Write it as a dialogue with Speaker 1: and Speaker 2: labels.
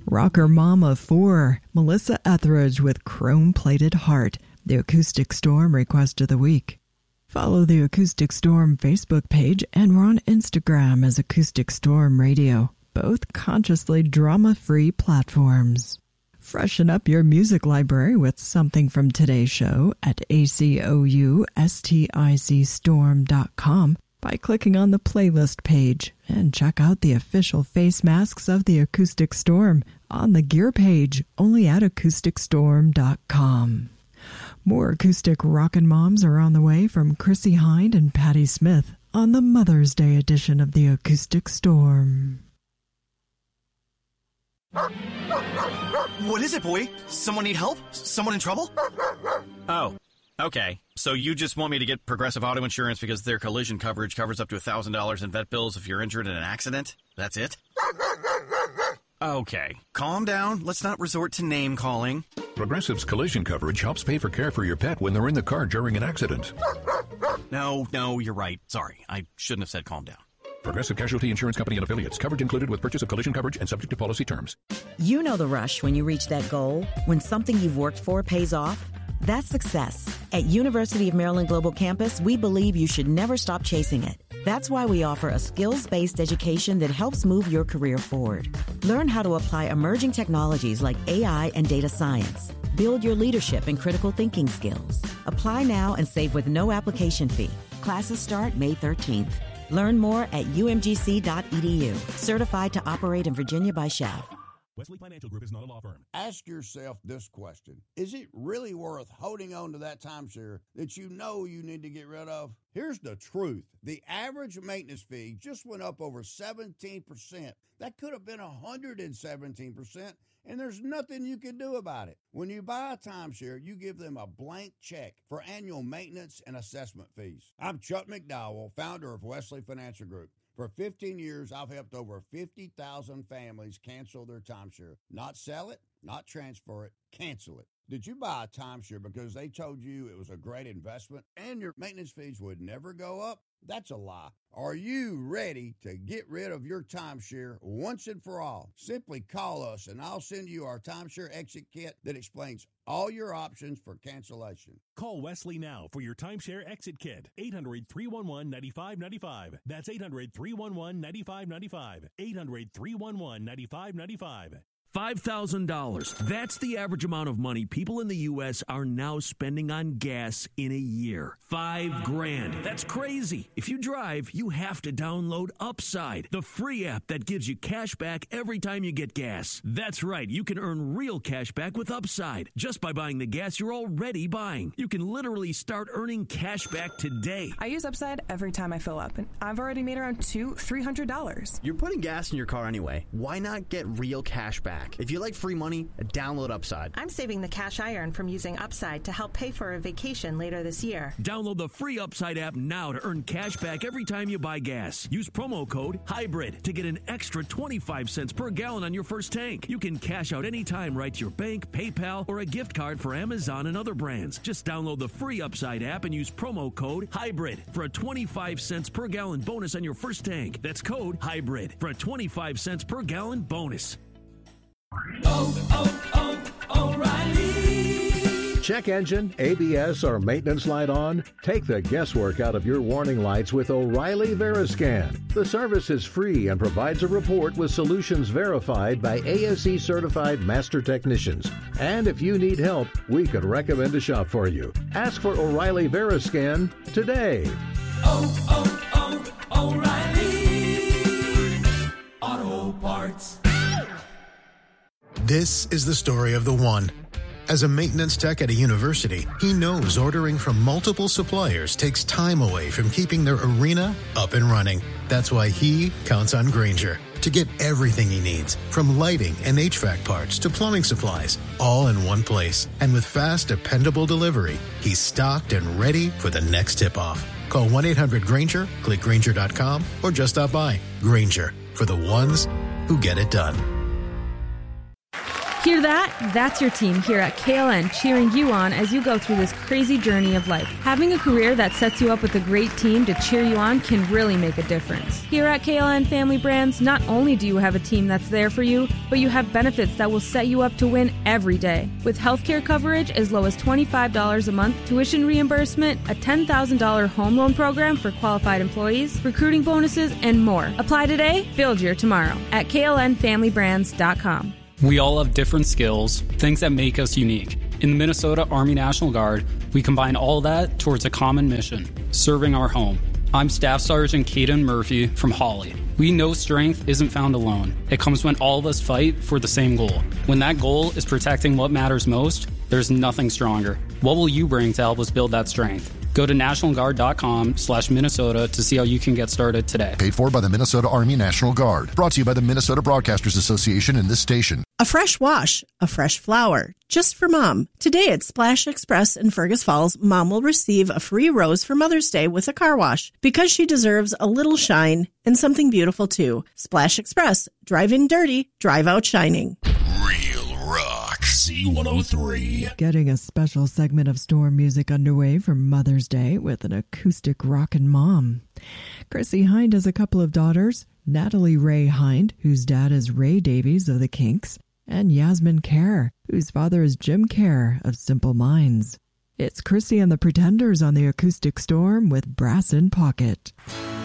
Speaker 1: Rocker Mama 4, Melissa Etheridge with Chrome-Plated Heart, the Acoustic Storm Request of the Week. Follow the Acoustic Storm Facebook page, and we're on Instagram as Acoustic Storm Radio, both consciously drama-free platforms. Freshen up your music library with something from today's show at ACOUSTICstorm.com by clicking on the playlist page, and check out the official face masks of the Acoustic Storm on the gear page only at acousticstorm.com. More acoustic rockin' moms are on the way from Chrissy Hind and Patti Smith on the Mother's Day edition of the Acoustic Storm.
Speaker 2: What is it, boy? Someone need help? Someone in trouble?
Speaker 3: Oh, okay. So you just want me to get Progressive Auto Insurance because their collision coverage covers up to $1,000 in vet bills if you're injured in an accident? That's it? Okay, calm down. Let's not resort to name-calling.
Speaker 4: Progressive's collision coverage helps pay for care for your pet when they're in the car during an accident.
Speaker 3: No, you're right. Sorry, I shouldn't have said calm down.
Speaker 4: Progressive Casualty Insurance Company and Affiliates. Coverage included with purchase of collision coverage and subject to policy terms.
Speaker 5: You know the rush when you reach that goal, when something you've worked for pays off. That's success. At University of Maryland Global Campus, we believe you should never stop chasing it. That's why we offer a skills-based education that helps move your career forward. Learn how to apply emerging technologies like AI and data science. Build your leadership and critical thinking skills. Apply now and save with no application fee. Classes start May 13th. Learn more at umgc.edu. Certified to operate in Virginia by Chev.
Speaker 6: Wesley Financial Group is not a law firm.
Speaker 7: Ask yourself this question. Is it really worth holding on to that timeshare that you know you need to get rid of? Here's the truth. The average maintenance fee just went up over 17%. That could have been 117%, and there's nothing you can do about it. When you buy a timeshare, you give them a blank check for annual maintenance and assessment fees. I'm Chuck McDowell, founder of Wesley Financial Group. For 15 years, I've helped over 50,000 families cancel their timeshare. Not sell it, not transfer it, cancel it. Did you buy a timeshare because they told you it was a great investment and your maintenance fees would never go up? That's a lie. Are you ready to get rid of your timeshare once and for all? Simply call us and I'll send you our timeshare exit kit that explains all your options for cancellation.
Speaker 6: Call Wesley now for your timeshare exit kit. 800-311-9595. That's 800-311-9595. 800-311-9595.
Speaker 8: $5,000. That's the average amount of money people in the U.S. are now spending on gas in a year. $5,000. That's crazy. If you drive, you have to download Upside, the free app that gives you cash back every time you get gas. That's right. You can earn real cash back with Upside just by buying the gas you're already buying. You can literally start earning cash back today.
Speaker 9: I use Upside every time I fill up, and I've already made around $300.
Speaker 2: You're putting gas in your car anyway. Why not get real cash back? If you like free money, download Upside.
Speaker 10: I'm saving the cash I earn from using Upside to help pay for a vacation later this year.
Speaker 8: Download the free Upside app now to earn cash back every time you buy gas. Use promo code HYBRID to get an extra 25 cents per gallon on your first tank. You can cash out anytime right to your bank, PayPal, or a gift card for Amazon and other brands. Just download the free Upside app and use promo code HYBRID for a 25 cents per gallon bonus on your first tank. That's code HYBRID for a 25 cents per gallon bonus.
Speaker 11: O'Reilly. Check engine, ABS, or maintenance light on? Take the guesswork out of your warning lights with O'Reilly Veriscan. The service is free and provides a report with solutions verified by ASE certified master technicians. And if you need help, we could recommend a shop for you. Ask for O'Reilly Veriscan today.
Speaker 12: O'Reilly Auto Parts.
Speaker 13: This is the story of the one. As a maintenance tech at a university, he knows ordering from multiple suppliers takes time away from keeping their arena up and running. That's why he counts on Grainger to get everything he needs, from lighting and HVAC parts to plumbing supplies, all in one place. And with fast, dependable delivery, he's stocked and ready for the next tip-off. Call 1-800-GRAINGER, click Grainger.com, or just stop by. Grainger, for the ones who get it done.
Speaker 14: Hear that? That's your team here at KLN cheering you on as you go through this crazy journey of life. Having a career that sets you up with a great team to cheer you on can really make a difference. Here at KLN Family Brands, not only do you have a team that's there for you, but you have benefits that will set you up to win every day. With healthcare coverage as low as $25 a month, tuition reimbursement, a $10,000 home loan program for qualified employees, recruiting bonuses, and more. Apply today, build your tomorrow at klnfamilybrands.com.
Speaker 15: We all have different skills, things that make us unique. In the Minnesota Army National Guard, we combine all that towards a common mission, serving our home. I'm Staff Sergeant Caden Murphy from Hawley. We know strength isn't found alone. It comes when all of us fight for the same goal. When that goal is protecting what matters most, there's nothing stronger. What will you bring to help us build that strength? Go to nationalguard.com/Minnesota to see how you can get started today.
Speaker 16: Paid for by the Minnesota Army National Guard. Brought to you by the Minnesota Broadcasters Association and this station.
Speaker 17: A fresh wash, a fresh flower, just for Mom. Today at Splash Express in Fergus Falls, Mom will receive a free rose for Mother's Day with a car wash because she deserves a little shine and something beautiful too. Splash Express. Drive in dirty, drive out shining.
Speaker 6: C103.
Speaker 1: Getting a special segment of Storm music underway for Mother's Day with an acoustic rockin' mom. Chrissy Hind has a couple of daughters, Natalie Ray Hind, whose dad is Ray Davies of the Kinks, and Yasmin Kerr, whose father is Jim Kerr of Simple Minds. It's Chrissy and the Pretenders on the Acoustic Storm with Brass in Pocket.